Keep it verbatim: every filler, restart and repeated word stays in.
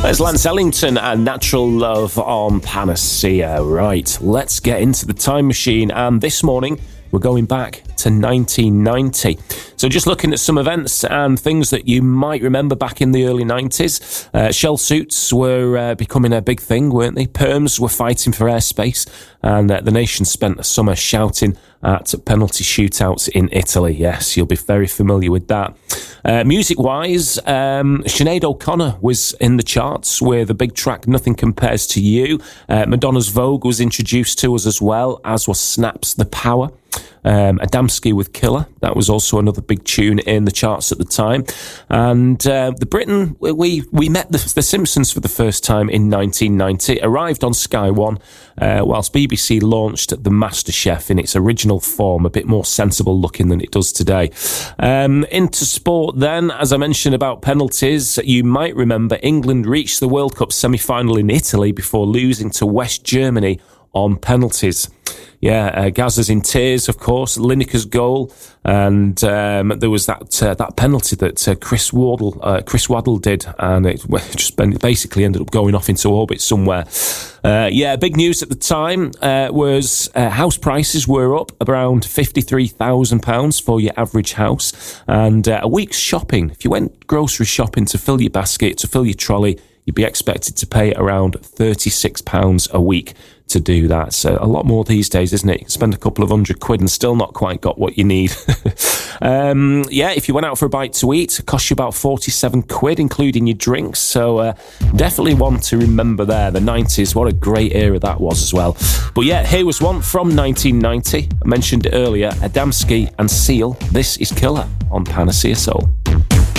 There's Lance Ellington and Natural Love on Panacea. Right, let's get into the time machine. And this morning, we're going back to nineteen ninety. So just looking at some events and things that you might remember back in the early nineties. Uh, shell suits were uh, becoming a big thing, weren't they? Perms were fighting for airspace, and uh, the nation spent the summer shouting at penalty shootouts in Italy. Yes, you'll be very familiar with that. Uh, music-wise, um, Sinead O'Connor was in the charts with the big track Nothing Compares to You. Uh, Madonna's Vogue was introduced to us as well, as was Snap's The Power. Um, Adamski with Killer, that was also another big tune in the charts at the time. And uh, the Britain, we we met the, the Simpsons for the first time in nineteen ninety, arrived on Sky One, uh, whilst B B C launched The MasterChef in its original form, a bit more sensible looking than it does today. Um, into sport then, as I mentioned about penalties, you might remember England reached the World Cup semi-final in Italy before losing to West Germany on penalties. Yeah, uh, Gazza's in tears, of course, Lineker's goal, and um, there was that uh, that penalty that uh, Chris Waddle uh, Chris Waddle did, and it just basically ended up going off into orbit somewhere. Uh, yeah, big news at the time uh, was uh, house prices were up around fifty-three thousand pounds for your average house, and uh, a week's shopping. If you went grocery shopping to fill your basket, to fill your trolley, you'd be expected to pay around thirty-six pounds a week to do that. So a lot more these days, isn't it? You can spend a couple of hundred quid and still not quite got what you need. um, yeah, if you went out for a bite to eat, it cost you about forty-seven quid, including your drinks. So uh, definitely one to remember there. The nineties, what a great era that was as well. But yeah, here was one from nineteen ninety. I mentioned it earlier, Adamski and Seal. This is Killer on Panacea Soul.